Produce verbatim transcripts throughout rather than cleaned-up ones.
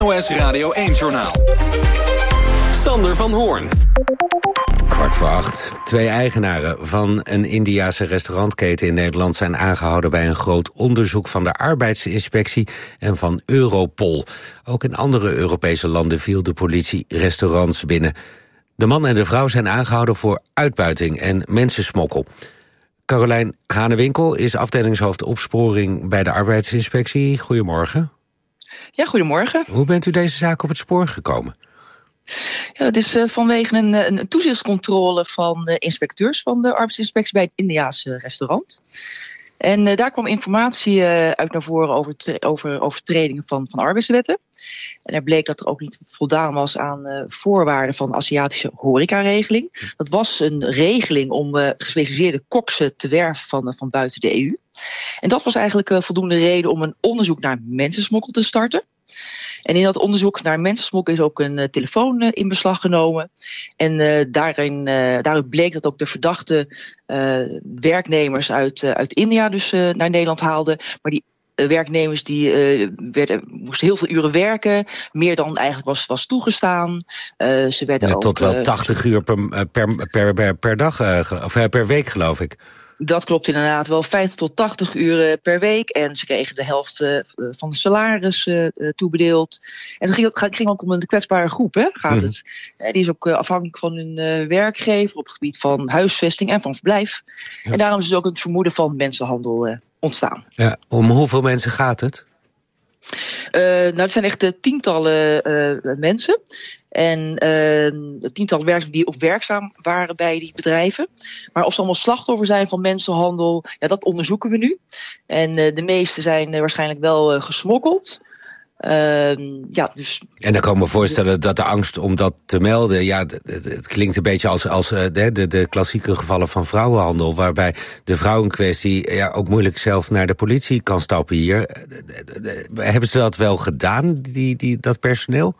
N O S Radio één-journaal. Sander van Hoorn. Kwart voor acht. Twee eigenaren van een Indiase restaurantketen in Nederland zijn aangehouden bij een groot onderzoek van de arbeidsinspectie en van Europol. Ook in andere Europese landen viel de politie restaurants binnen. De man en de vrouw zijn aangehouden voor uitbuiting en mensensmokkel. Carolijn Hanewinkel is afdelingshoofd opsporing bij de arbeidsinspectie. Goedemorgen. Ja, goedemorgen. Hoe bent u deze zaak op het spoor gekomen? Ja, dat is uh, vanwege een, een toezichtscontrole van uh, inspecteurs van de arbeidsinspectie bij het Indiase restaurant. En uh, daar kwam informatie uh, uit naar voren over, tre- over overtredingen van, van arbeidswetten. En er bleek dat er ook niet voldaan was aan uh, voorwaarden van de Aziatische horecaregeling. Dat was een regeling om uh, gespecialiseerde koksen te werven van, uh, van buiten de E U. En dat was eigenlijk uh, voldoende reden om een onderzoek naar mensensmokkel te starten. En in dat onderzoek naar mensensmokkel is ook een uh, telefoon uh, in beslag genomen. En uh, daarin, uh, daaruit bleek dat ook de verdachte uh, werknemers uit, uh, uit India dus uh, naar Nederland haalden. Maar die uh, werknemers die uh, werden, moesten heel veel uren werken. Meer dan eigenlijk was, was toegestaan. Uh, ze werden ja, ook, tot wel uh, tachtig uur per, per, per, per, per dag, uh, of uh, per week geloof ik. Dat klopt inderdaad, wel vijftig tot tachtig uur per week. En ze kregen de helft uh, van de salaris uh, toebedeeld. En het ging, ging ook om een kwetsbare groep, hè, gaat mm. het. Uh, die is ook uh, afhankelijk van hun uh, werkgever op het gebied van huisvesting en van verblijf. Ja. En daarom is dus ook het vermoeden van mensenhandel uh, ontstaan. Ja, om hoeveel mensen gaat het? Uh, nou, het zijn echt uh, tientallen uh, mensen. En uh, het tiental werknemers die ook werkzaam waren bij die bedrijven. Maar of ze allemaal slachtoffer zijn van mensenhandel, ja, dat onderzoeken we nu. En uh, de meeste zijn uh, waarschijnlijk wel uh, gesmokkeld. Uh, ja, dus... En dan kan ik me voorstellen dat de angst om dat te melden, ja, het, het klinkt een beetje als, als uh, de, de, de klassieke gevallen van vrouwenhandel, waarbij de vrouw in kwestie ja, ook moeilijk zelf naar de politie kan stappen hier. Hebben ze dat wel gedaan, die, die, dat personeel?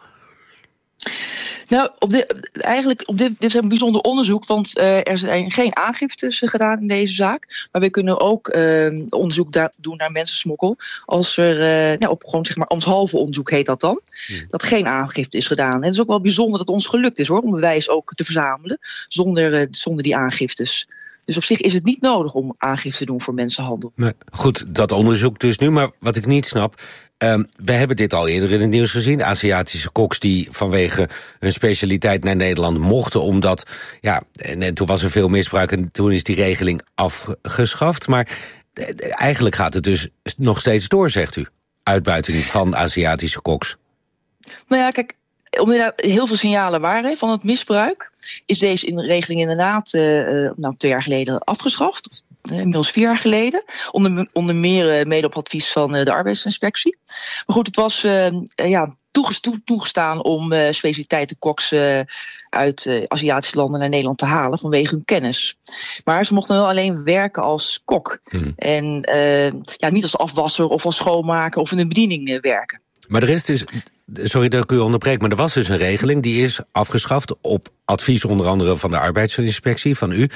Nou, op dit, eigenlijk op dit, dit is een bijzonder onderzoek, want uh, er zijn geen aangiftes gedaan in deze zaak. Maar we kunnen ook uh, onderzoek da- doen naar mensensmokkel als er uh, nou, op gewoon zeg maar ambtshalve onderzoek heet dat dan, hmm. dat geen aangifte is gedaan. En het is ook wel bijzonder dat het ons gelukt is hoor, om bewijs ook te verzamelen zonder, uh, zonder die aangiftes. Dus op zich is het niet nodig om aangifte te doen voor mensenhandel. Nee, goed, dat onderzoek dus nu, maar wat ik niet snap, Um, we hebben dit al eerder in het nieuws gezien. Aziatische koks die vanwege hun specialiteit naar Nederland mochten, omdat, ja, en, en toen was er veel misbruik en toen is die regeling afgeschaft. Maar eh, eigenlijk gaat het dus nog steeds door, zegt u. Uitbuiting van Aziatische koks. Nou ja, kijk, omdat er heel veel signalen waren van het misbruik, is deze in regeling inderdaad uh, nou, twee jaar geleden afgeschaft. Inmiddels vier jaar geleden. Onder, onder meer uh, mede op advies van uh, de arbeidsinspectie. Maar goed, het was uh, uh, ja, toegestaan om uh, specialiteitenkoks uh, uit uh, Aziatische landen naar Nederland te halen vanwege hun kennis. Maar ze mochten wel alleen werken als kok. Hmm. En uh, ja, niet als afwasser of als schoonmaker of in een bediening uh, werken. Maar er is dus, sorry dat ik u onderbreek, maar er was dus een regeling die is afgeschaft op advies onder andere van de arbeidsinspectie, van u.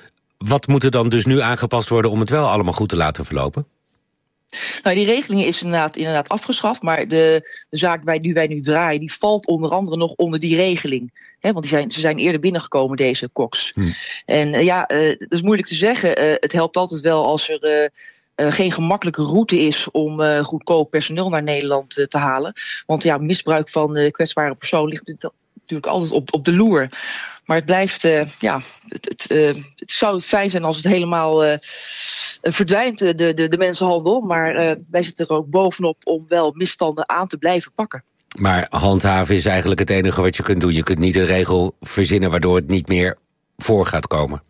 Wat moet er dan dus nu aangepast worden om het wel allemaal goed te laten verlopen? Nou, die regeling is inderdaad, inderdaad afgeschaft, maar de, de zaak wij, die wij nu draaien, die valt onder andere nog onder die regeling. He, want die zijn, ze zijn eerder binnengekomen, deze koks. Hmm. En uh, ja, uh, dat is moeilijk te zeggen. Uh, het helpt altijd wel als er uh, uh, geen gemakkelijke route is om uh, goedkoop personeel naar Nederland uh, te halen. Want ja, misbruik van uh, kwetsbare persoon ligt natuurlijk altijd op, op de loer. Maar het blijft, uh, ja, het, het, uh, het zou fijn zijn als het helemaal uh, verdwijnt, de, de, de mensenhandel. Maar uh, wij zitten er ook bovenop om wel misstanden aan te blijven pakken. Maar handhaven is eigenlijk het enige wat je kunt doen. Je kunt niet een regel verzinnen waardoor het niet meer voor gaat komen.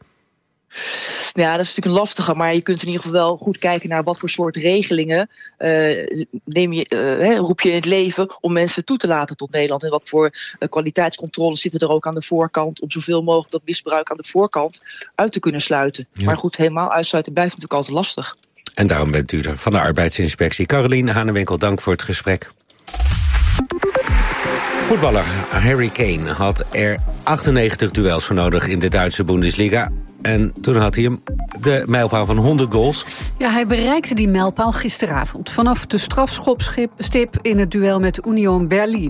Ja, dat is natuurlijk een lastige, maar je kunt in ieder geval wel goed kijken naar wat voor soort regelingen uh, neem je, uh, hè, roep je in het leven om mensen toe te laten tot Nederland. En wat voor uh, kwaliteitscontroles zitten er ook aan de voorkant om zoveel mogelijk dat misbruik aan de voorkant uit te kunnen sluiten. Ja. Maar goed, helemaal uitsluiten blijft natuurlijk altijd lastig. En daarom bent u er van de arbeidsinspectie. Carolien Hanewinkel, dank voor het gesprek. Voetballer Harry Kane had er achtennegentig duels voor nodig in de Duitse Bundesliga. En toen had hij hem de mijlpaal van honderd goals. Ja, hij bereikte die mijlpaal gisteravond vanaf de strafschopstip in het duel met Union Berlin.